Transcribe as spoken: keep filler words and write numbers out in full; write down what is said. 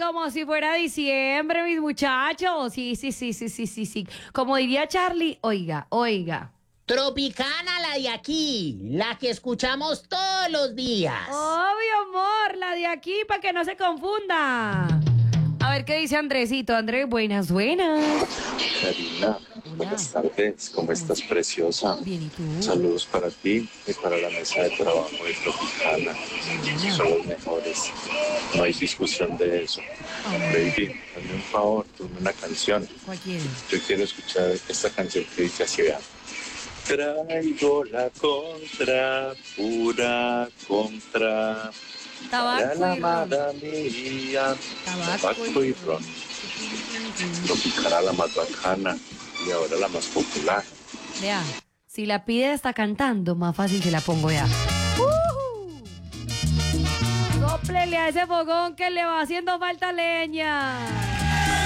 como si fuera diciembre, mis muchachos. Sí, sí, sí, sí, sí, sí, sí. Como diría Charlie, oiga, oiga. Tropicana la de aquí, la que escuchamos todos los días. Obvio, amor, la de aquí, para que no se confunda. A ver qué dice Andresito. Andrés, buenas, buenas. Karina, buenas tardes, ¿cómo estás, preciosa? Bien, ¿y tú? Saludos para ti y para la mesa de trabajo de Tropicana. Son los mejores, no hay discusión de eso. Baby, hazme un favor, ponme una canción. ¿Cuál quieres? Yo quiero escuchar esta canción que dice así, vea. Traigo la contra, pura contra. Para Tabaco la y ron. amada mía, Tabaco tabaco y y ron. Tropicana la más bacana y ahora la más popular. Vea, si la pide está cantando, más fácil se la pongo ya. ¡Uh! Sóplele a ese fogón que le va haciendo falta leña.